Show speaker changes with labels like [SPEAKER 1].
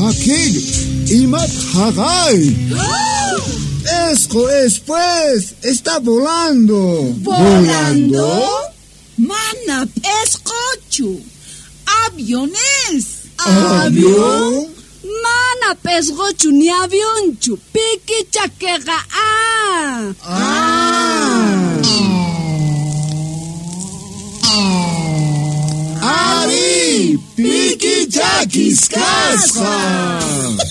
[SPEAKER 1] aquello. Imat hagay. Esco es, pues, está volando.
[SPEAKER 2] ¿Volando? Mana pescochu. Aviones.
[SPEAKER 1] ¿Avión?
[SPEAKER 3] Mana pesgochu ni avionchu. Piki chaquega.
[SPEAKER 1] Ari, piki chakis casca.